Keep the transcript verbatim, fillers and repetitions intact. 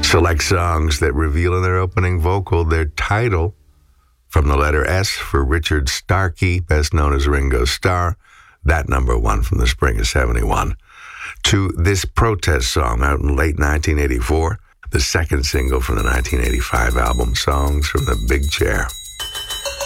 Select songs that reveal in their opening vocal their title, from the letter S for Richard Starkey, best known as Ringo Starr, that number one from the spring of seventy-one, to this protest song out in late nineteen eighty-four, the second single from the nineteen eighty-five album Songs from the Big Chair.